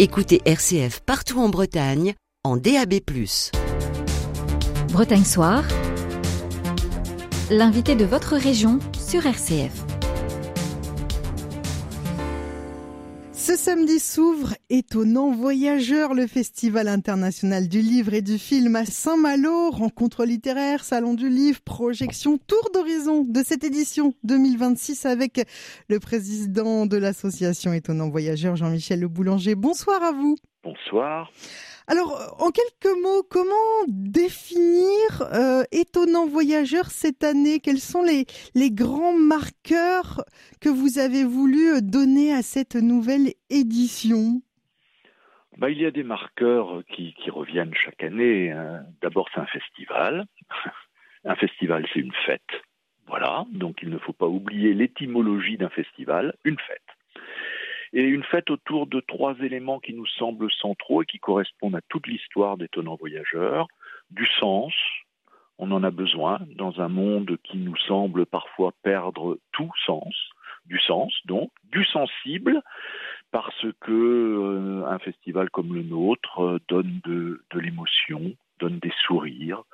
Écoutez RCF partout en Bretagne, en DAB+. Bretagne Soir, l'invité de votre région sur RCF. Ce samedi s'ouvre Étonnant Voyageur, le Festival international du livre et du film à Saint-Malo. Rencontres littéraires, salon du livre, projection, tour d'horizon de cette édition 2026 avec le président de l'association Étonnant Voyageur, Jean-Michel Le Boulanger. Bonsoir à vous. Bonsoir. Alors, en quelques mots, comment définir Étonnant Voyageur cette année? Quels sont les grands marqueurs que vous avez voulu donner à cette nouvelle édition? Il y a des marqueurs qui reviennent chaque année. D'abord, c'est un festival. Un festival, c'est une fête. Voilà, donc il ne faut pas oublier l'étymologie d'un festival, une fête. Et une fête autour de 3 éléments qui nous semblent centraux et qui correspondent à toute l'histoire d'Étonnant Voyageur. Du sens, on en a besoin dans un monde qui nous semble parfois perdre tout sens. Du sens, donc, du sensible, parce que un festival comme le nôtre donne de l'émotion, donne des sourires.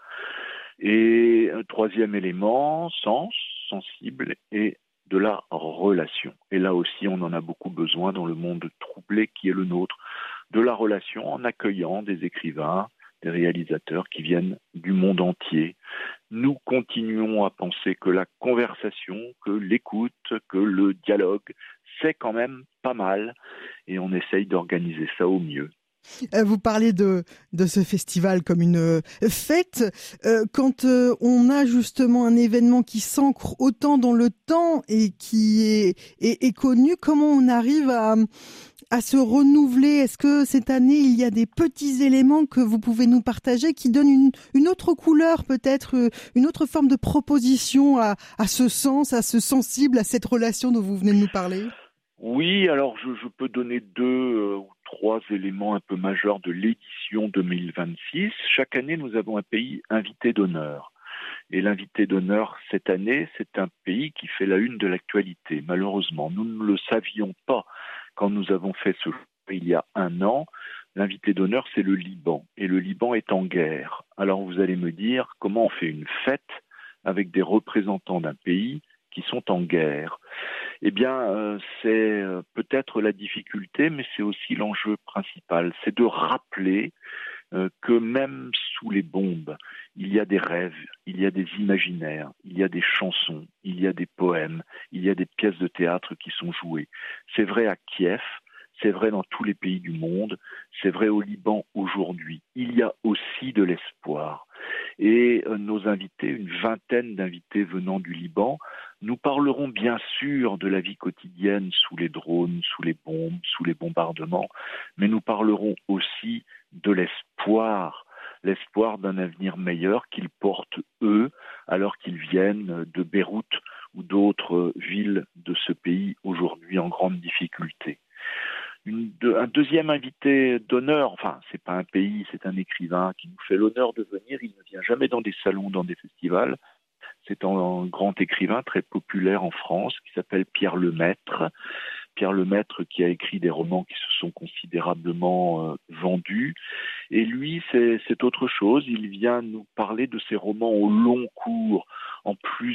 Et un troisième élément, sens, sensible, et de la relation. Et là aussi, on en a beaucoup besoin dans le monde troublé qui est le nôtre, de la relation en accueillant des écrivains, des réalisateurs qui viennent du monde entier. Nous continuons à penser que la conversation, que l'écoute, que le dialogue, c'est quand même pas mal et on essaye d'organiser ça au mieux. Vous parlez de ce festival comme une fête. Quand on a justement un événement qui s'ancre autant dans le temps et qui est connu, comment on arrive à se renouveler? Est-ce que cette année, il y a des petits éléments que vous pouvez nous partager qui donnent une autre couleur, peut-être une autre forme de proposition à ce sens, à ce sensible, à cette relation dont vous venez de nous parler? Oui, alors je peux donner 2 ou 3 éléments un peu majeurs de l'édition 2026. Chaque année, nous avons un pays invité d'honneur. Et l'invité d'honneur cette année, c'est un pays qui fait la une de l'actualité. Malheureusement, nous ne le savions pas quand nous avons fait ce choix il y a 1 an. L'invité d'honneur, c'est le Liban. Et le Liban est en guerre. Alors vous allez me dire, comment on fait une fête avec des représentants d'un pays qui sont en guerre? Eh bien, c'est peut-être la difficulté, mais c'est aussi l'enjeu principal. C'est de rappeler que même sous les bombes, il y a des rêves, il y a des imaginaires, il y a des chansons, il y a des poèmes, il y a des pièces de théâtre qui sont jouées. C'est vrai à Kiev, c'est vrai dans tous les pays du monde, c'est vrai au Liban aujourd'hui. Il y a aussi de l'espoir. Et nos invités, une vingtaine d'invités venant du Liban, nous parlerons bien sûr de la vie quotidienne sous les drones, sous les bombes, sous les bombardements, mais nous parlerons aussi de l'espoir d'un avenir meilleur qu'ils portent eux, alors qu'ils viennent de Beyrouth ou d'autres villes de ce pays aujourd'hui en grande difficulté. Un deuxième invité d'honneur, enfin c'est pas un pays, c'est un écrivain qui nous fait l'honneur de venir. Il ne vient jamais dans des salons, dans des festivals. C'est un grand écrivain très populaire en France qui s'appelle Pierre Lemaitre. Pierre Lemaitre qui a écrit des romans qui se sont considérablement vendus. Et lui, c'est autre chose. Il vient nous parler de ses romans au long cours, en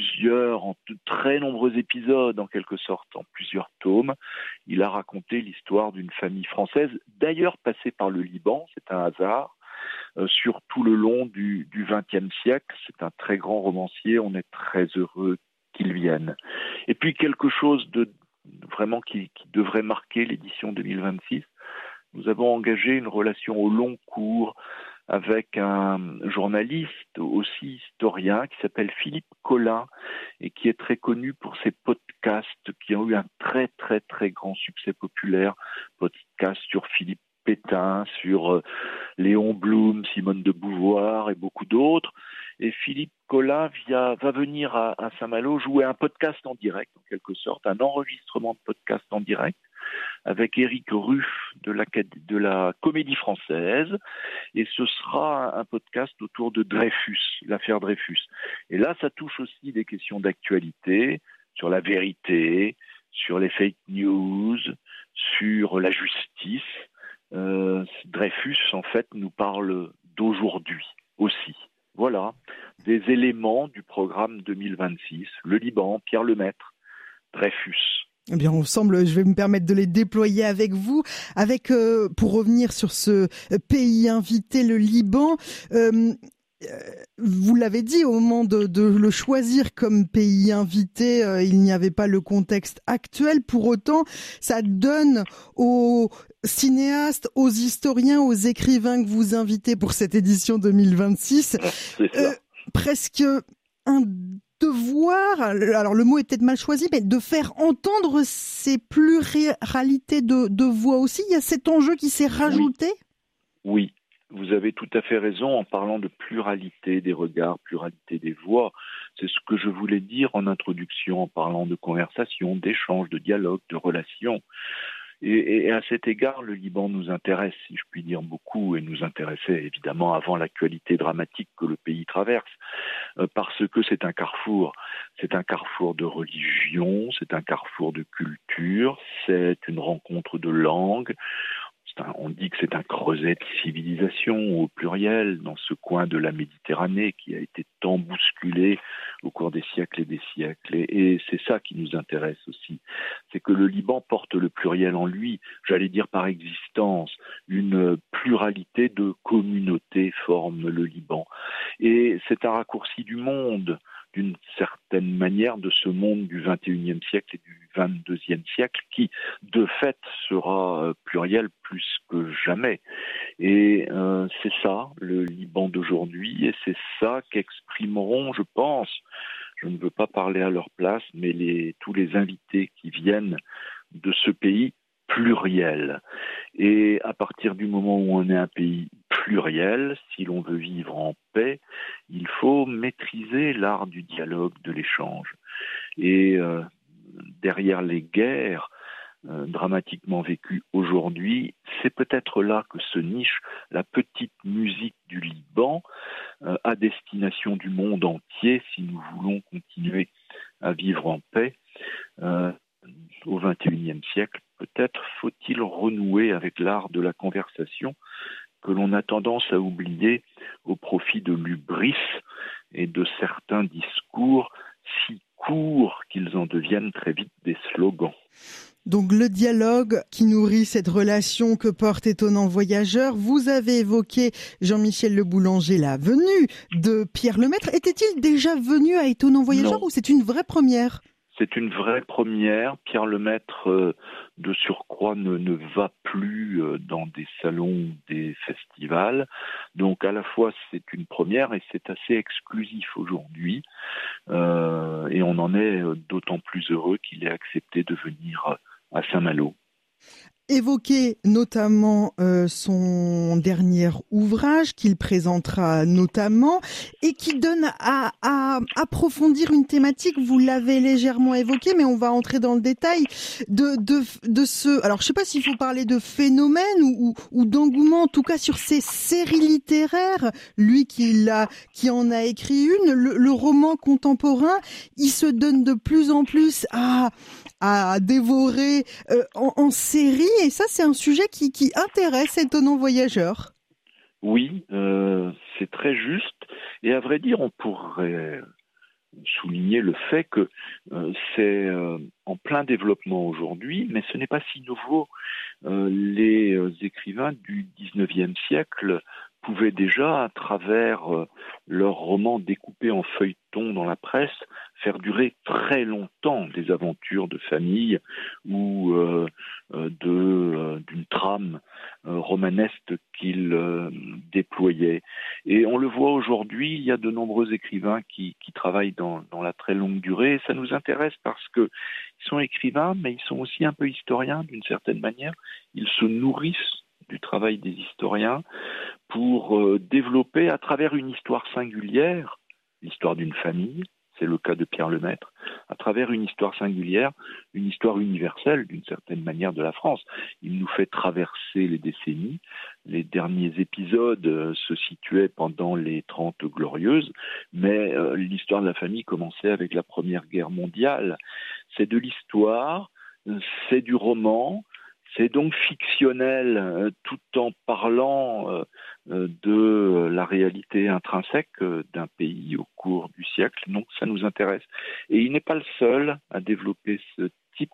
de très nombreux épisodes, en quelque sorte, en plusieurs tomes. Il a raconté l'histoire d'une famille française, d'ailleurs passée par le Liban, c'est un hasard, sur tout le long du XXe siècle. C'est un très grand romancier, on est très heureux qu'il vienne. Et puis quelque chose de vraiment qui devrait marquer l'édition 2026, nous avons engagé une relation au long cours avec un journaliste, aussi historien, qui s'appelle Philippe Collin et qui est très connu pour ses podcasts qui ont eu un très très très grand succès populaire. Podcasts sur Philippe Pétain, sur Léon Blum, Simone de Beauvoir et beaucoup d'autres. Et Philippe Collin va venir à Saint-Malo jouer un podcast en direct, en quelque sorte, un enregistrement de podcast en direct, avec Éric Ruff de la Comédie Française. Et ce sera un podcast autour de Dreyfus, l'affaire Dreyfus. Et là, ça touche aussi des questions d'actualité, sur la vérité, sur les fake news, sur la justice. Dreyfus, en fait, nous parle d'aujourd'hui aussi. Voilà, des éléments du programme 2026. Le Liban, Pierre Lemaître, Dreyfus. Eh bien, je vais me permettre de les déployer avec vous, pour revenir sur ce pays invité, le Liban. Vous l'avez dit, au moment de le choisir comme pays invité, il n'y avait pas le contexte actuel. Pour autant, ça donne aux cinéastes, aux historiens, aux écrivains que vous invitez pour cette édition 2026, presque un devoir, alors le mot est peut-être mal choisi, mais de faire entendre ces pluralités de voix aussi. Il y a cet enjeu qui s'est rajouté. Oui. Vous avez tout à fait raison en parlant de pluralité des regards, pluralité des voix. C'est ce que je voulais dire en introduction en parlant de conversation, d'échange, de dialogue, de relation. Et à cet égard, le Liban nous intéresse, si je puis dire, beaucoup, et nous intéressait évidemment avant l'actualité dramatique que le pays traverse, parce que c'est un carrefour. C'est un carrefour de religion, c'est un carrefour de culture, c'est une rencontre de langues. On dit que c'est un creuset de civilisation au pluriel dans ce coin de la Méditerranée qui a été tant bousculé au cours des siècles et des siècles. Et c'est ça qui nous intéresse aussi. C'est que le Liban porte le pluriel en lui, j'allais dire par existence. Une pluralité de communautés forme le Liban. Et c'est un raccourci du monde, d'une certaine manière, de ce monde du XXIe siècle et du XXIIe siècle qui, de fait, sera pluriel plus que jamais. Et c'est ça, le Liban d'aujourd'hui, et c'est ça qu'exprimeront, je pense, je ne veux pas parler à leur place, mais tous les invités qui viennent de ce pays pluriel. Et à partir du moment où on est un pays pluriel, si l'on veut vivre en paix, il faut maîtriser l'art du dialogue, de l'échange. Et derrière les guerres dramatiquement vécues aujourd'hui, c'est peut-être là que se niche la petite musique du Liban à destination du monde entier si nous voulons continuer à vivre en paix. Au XXIe siècle, peut-être faut-il renouer avec l'art de la conversation que l'on a tendance à oublier au profit de l'hubris et de certains discours si courts qu'ils en deviennent très vite des slogans. Donc le dialogue qui nourrit cette relation que porte Étonnant Voyageur. Vous avez évoqué, Jean-Michel Le Boulanger, la venue de Pierre Lemaître. Était-il déjà venu à Étonnant Voyageur ou c'est une vraie première ? C'est une vraie première. Pierre Lemaître, de surcroît, ne va plus dans des salons, des festivals. Donc à la fois c'est une première et c'est assez exclusif aujourd'hui. Et on en est d'autant plus heureux qu'il ait accepté de venir à Saint-Malo. Évoquer notamment son dernier ouvrage qu'il présentera notamment et qui donne à approfondir une thématique, vous l'avez légèrement évoqué, mais on va entrer dans le détail de ce, alors je sais pas s'il faut parler de phénomène ou d'engouement, en tout cas sur ces séries littéraires, lui qui en a écrit une, le roman contemporain, il se donne de plus en plus à dévorer en série, et ça c'est un sujet qui intéresse Étonnant Voyageur. Oui, c'est très juste, et à vrai dire on pourrait souligner le fait que c'est en plein développement aujourd'hui, mais ce n'est pas si nouveau. Les écrivains du XIXe siècle pouvaient déjà, à travers leurs romans découpés en feuilletons dans la presse, faire durer très longtemps des aventures de famille ou d'une trame romanesque qu'ils déployaient. Et on le voit aujourd'hui, il y a de nombreux écrivains qui travaillent dans la très longue durée, et ça nous intéresse parce que ils sont écrivains, mais ils sont aussi un peu historiens d'une certaine manière. Ils se nourrissent du travail des historiens pour développer à travers une histoire singulière, l'histoire d'une famille, c'est le cas de Pierre Lemaître, à travers une histoire singulière, une histoire universelle d'une certaine manière de la France. Il nous fait traverser les décennies. Les derniers épisodes se situaient pendant les 30 Glorieuses, mais l'histoire de la famille commençait avec la Première Guerre mondiale. C'est de l'histoire, c'est du roman, C'est donc fictionnel tout en parlant de la réalité intrinsèque d'un pays au cours du siècle. Donc ça nous intéresse. Et il n'est pas le seul à développer ce type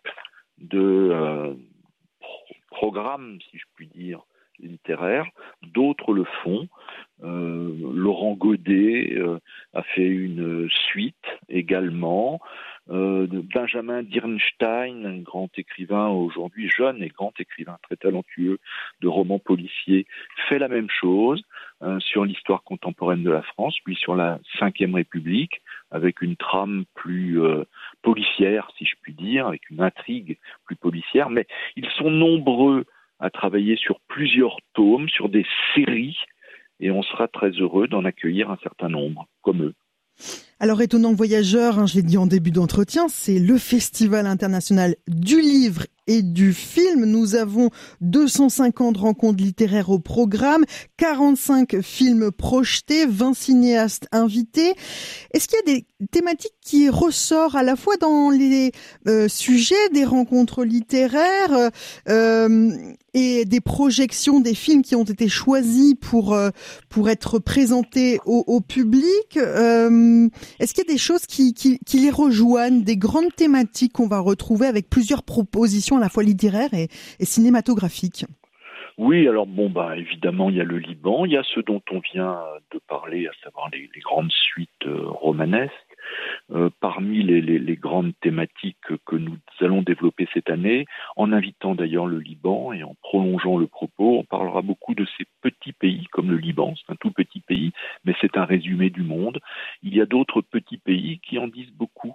de programme, si je puis dire, littéraire. D'autres le font. Laurent Godet a fait une suite également. Benjamin Dirnstein, un grand écrivain aujourd'hui, jeune et grand écrivain très talentueux de romans policiers, fait la même chose sur l'histoire contemporaine de la France, puis sur la Ve République, avec une trame plus policière, si je puis dire, avec une intrigue plus policière. Mais ils sont nombreux à travailler sur plusieurs tomes, sur des séries, et on sera très heureux d'en accueillir un certain nombre, comme eux. Alors, Étonnant Voyageur, je l'ai dit en début d'entretien, c'est le Festival international du livre et du film. Nous avons 250 rencontres littéraires au programme, 45 films projetés, 20 cinéastes invités. Est-ce qu'il y a des thématiques qui ressortent à la fois dans les sujets des rencontres littéraires et des projections des films qui ont été choisis pour être présentés au public? Est-ce qu'il y a des choses qui les rejoignent, des grandes thématiques qu'on va retrouver avec plusieurs propositions à la fois littéraires et cinématographiques? Oui, alors évidemment, il y a le Liban, il y a ce dont on vient de parler, à savoir les grandes suites romanesques. Parmi les grandes thématiques que nous allons développer cette année, en invitant d'ailleurs le Liban et en prolongeant le propos, on parlera beaucoup de ces petits pays comme le Liban. C'est un tout petit pays, mais c'est un résumé du monde. Il y a d'autres petits pays qui en disent beaucoup.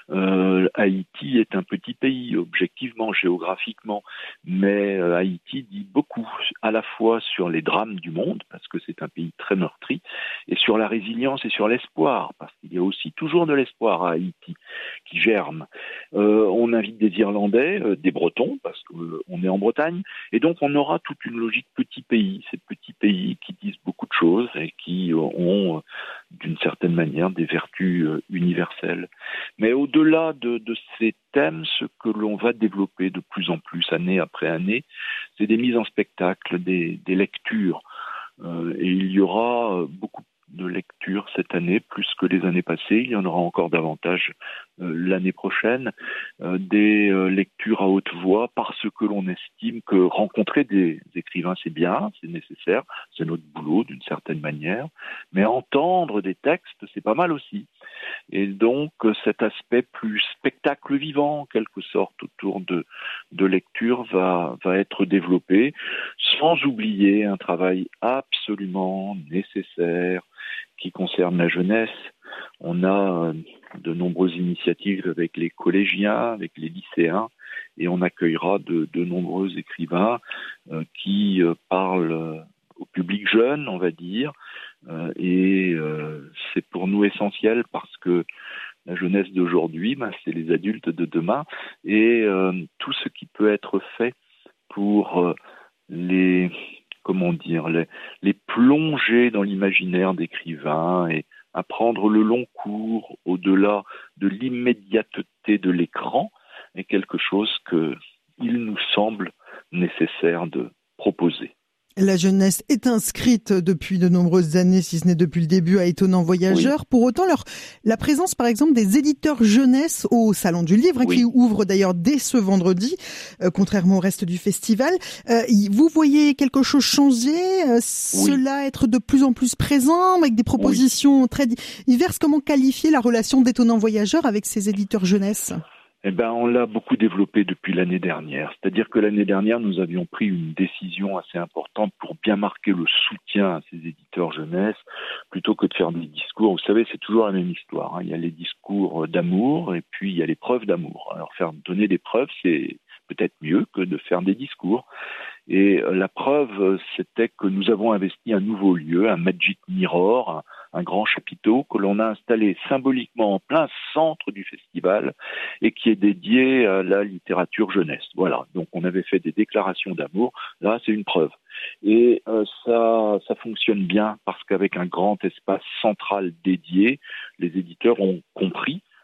Haïti est un petit pays, objectivement, géographiquement, mais Haïti dit beaucoup, à la fois sur les drames du monde, parce que c'est un pays très meurtri, et sur la résilience et sur l'espoir, parce qu'il y a aussi toujours de l'espoir à Haïti qui germe. On invite des Irlandais, des Bretons, parce qu'on est en Bretagne, et donc on aura toute une logique petits pays, ces petits pays qui disent beaucoup de choses et qui ont d'une certaine manière des vertus universelles. Mais au-delà de ces thèmes, ce que l'on va développer de plus en plus, année après année, c'est des mises en spectacle, des lectures. Et il y aura beaucoup de lectures cette année, plus que les années passées. Il y en aura encore davantage l'année prochaine. Des lectures à haute voix, parce que l'on estime que rencontrer des écrivains, c'est bien, c'est nécessaire, c'est notre boulot d'une certaine manière. Mais entendre des textes, c'est pas mal aussi. Et donc, cet aspect plus spectacle vivant, en quelque sorte, autour de lecture va être développé, sans oublier un travail absolument nécessaire qui concerne la jeunesse. On a de nombreuses initiatives avec les collégiens, avec les lycéens, et on accueillera de nombreux écrivains qui parlent au public jeune, on va dire, et c'est pour nous essentiel parce que la jeunesse d'aujourd'hui, c'est les adultes de demain, et tout ce qui peut être fait pour les plonger dans l'imaginaire d'écrivains et apprendre le long cours au-delà de l'immédiateté de l'écran est quelque chose qu'il nous semble nécessaire de proposer. La jeunesse est inscrite depuis de nombreuses années, si ce n'est depuis le début, à Étonnant Voyageur. Oui. Pour autant, la présence, par exemple, des éditeurs jeunesse au Salon du Livre, oui, qui ouvre d'ailleurs dès ce vendredi, contrairement au reste du festival. Vous voyez quelque chose changer, cela être de plus en plus présent, avec des propositions très diverses. Comment qualifier la relation d'Étonnant Voyageur avec ces éditeurs jeunesse ? On l'a beaucoup développé depuis l'année dernière. C'est-à-dire que l'année dernière, nous avions pris une décision assez importante pour bien marquer le soutien à ces éditeurs jeunesse, plutôt que de faire des discours. Vous savez, c'est toujours la même histoire. Il y a les discours d'amour et puis il y a les preuves d'amour. Alors donner des preuves, c'est peut-être mieux que de faire des discours. Et la preuve, c'était que nous avons investi un nouveau lieu, un Magic Mirror, un grand chapiteau que l'on a installé symboliquement en plein centre du festival et qui est dédié à la littérature jeunesse. Voilà, donc on avait fait des déclarations d'amour, là c'est une preuve. Et ça fonctionne bien parce qu'avec un grand espace central dédié, les éditeurs ont compris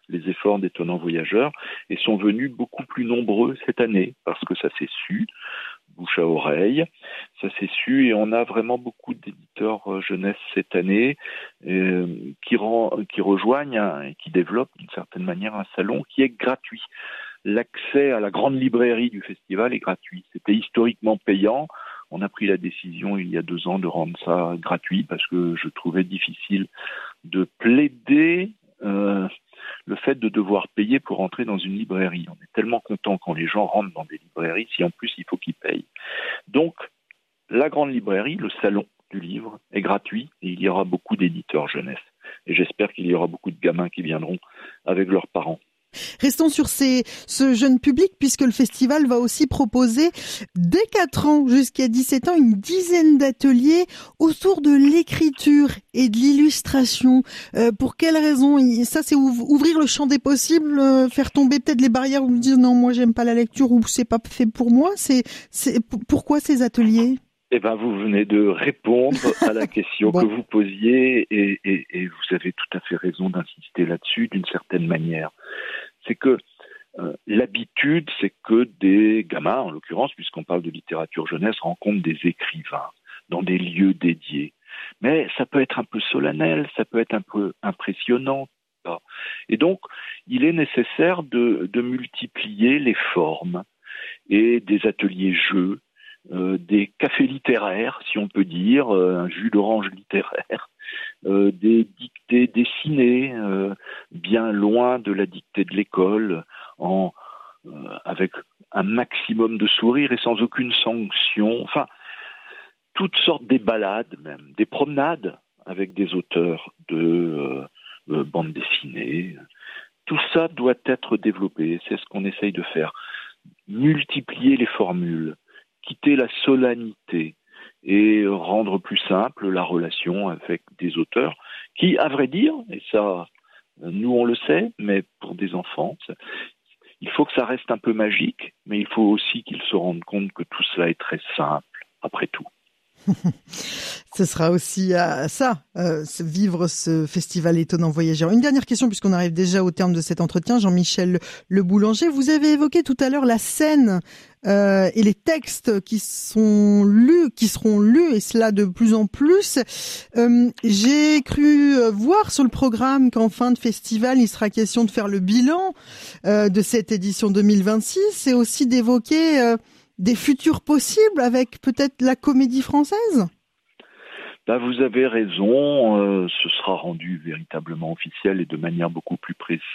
les efforts d'Étonnants Voyageurs et sont venus beaucoup plus nombreux cette année parce que ça s'est su, bouche à oreille, ça s'est su et on a vraiment beaucoup d'éditeurs jeunesse cette année qui rejoignent et qui développent d'une certaine manière un salon qui est gratuit. L'accès à la grande librairie du festival est gratuit. C'était historiquement payant. On a pris la décision il y a 2 ans de rendre ça gratuit parce que je trouvais difficile de plaider le fait de devoir payer pour entrer dans une librairie. On est tellement content quand les gens rentrent dans des librairies, si en plus il faut qu'ils payent. Donc, la grande librairie, le salon du livre, est gratuit et il y aura beaucoup d'éditeurs jeunesse. Et j'espère qu'il y aura beaucoup de gamins qui viendront avec leurs parents. Restons sur ce jeune public puisque le festival va aussi proposer dès 4 ans jusqu'à 17 ans une dizaine d'ateliers autour de l'écriture et de l'illustration. Pour quelles raisons? Ça, c'est ouvrir le champ des possibles, faire tomber peut-être les barrières ou dire non, moi j'aime pas la lecture ou c'est pas fait pour moi. Pourquoi ces ateliers? Eh ben, vous venez de répondre à la question que vous posiez et vous avez tout à fait raison d'insister là-dessus d'une certaine manière. C'est que l'habitude, c'est que des gamins, en l'occurrence, puisqu'on parle de littérature jeunesse, rencontrent des écrivains dans des lieux dédiés. Mais ça peut être un peu solennel, ça peut être un peu impressionnant. Et donc, il est nécessaire de multiplier les formes et des ateliers jeux, des cafés littéraires, si on peut dire, un jus d'orange littéraire, des dictées dessinées, bien loin de la dictée de l'école, avec un maximum de sourire et sans aucune sanction. Enfin, toutes sortes des balades même, des promenades avec des auteurs de bandes dessinées. Tout ça doit être développé, c'est ce qu'on essaye de faire. Multiplier les formules, quitter la solennité et rendre plus simple la relation avec des auteurs qui, à vrai dire, et ça, nous on le sait, mais pour des enfants, il faut que ça reste un peu magique, mais il faut aussi qu'ils se rendent compte que tout cela est très simple, après tout. Ce sera aussi vivre ce festival Étonnants Voyageurs. Une dernière question puisqu'on arrive déjà au terme de cet entretien. Jean-Michel Le Boulanger, vous avez évoqué tout à l'heure la scène et les textes qui seront lus et cela de plus en plus. J'ai cru voir sur le programme qu'en fin de festival, il sera question de faire le bilan de cette édition 2026 et aussi d'évoquer des futurs possibles avec peut-être la Comédie Française? Vous avez raison, ce sera rendu véritablement officiel et de manière beaucoup plus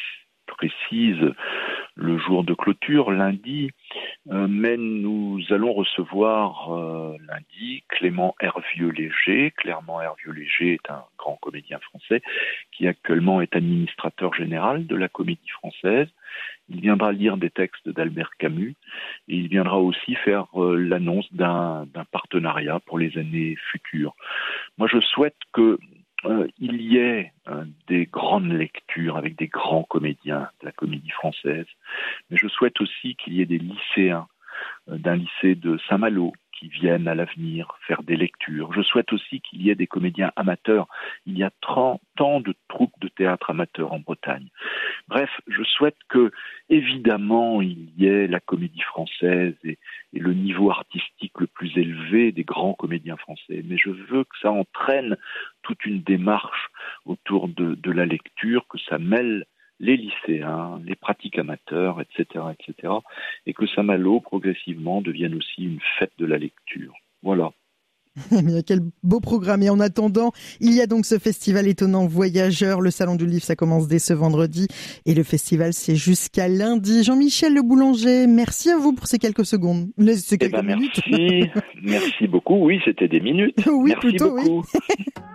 précise le jour de clôture, lundi, mais nous allons recevoir lundi Clément Hervieux-Léger. Clément Hervieux-Léger est un grand comédien français qui actuellement est administrateur général de la Comédie Française. Il viendra lire des textes d'Albert Camus et il viendra aussi faire l'annonce d'un partenariat pour les années futures. Moi, je souhaite qu'il y ait des grandes lectures avec des grands comédiens de la Comédie Française, mais je souhaite aussi qu'il y ait des lycéens d'un lycée de Saint-Malo qui viennent à l'avenir faire des lectures. Je souhaite aussi qu'il y ait des comédiens amateurs. Il y a tant de troupes de théâtre amateurs en Bretagne. Bref, je souhaite que, évidemment, il y ait la Comédie Française et le niveau artistique le plus élevé des grands comédiens français. Mais je veux que ça entraîne toute une démarche autour de la lecture, que ça mêle les lycéens, les pratiques amateurs, etc., etc., et que Saint-Malo, progressivement, devienne aussi une fête de la lecture. Voilà. Mais quel beau programme. Et en attendant, il y a donc ce festival Étonnants Voyageurs. Le Salon du Livre, ça commence dès ce vendredi. Et le festival, c'est jusqu'à lundi. Jean-Michel Le Boulanger, merci à vous pour ces quelques secondes. Ces quelques minutes. Merci beaucoup. Oui, c'était des minutes. Oui, merci plutôt, beaucoup. Oui.